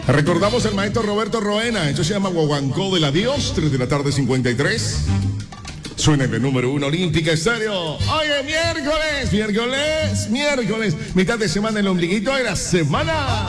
Recordamos el maestro Roberto Roena. Esto se llama Guaguancó del Adiós, 3 de la tarde, 53. Suena en el número 1 Olímpica Estéreo. Oye, miércoles. Mitad de semana, el ombliguito de la semana.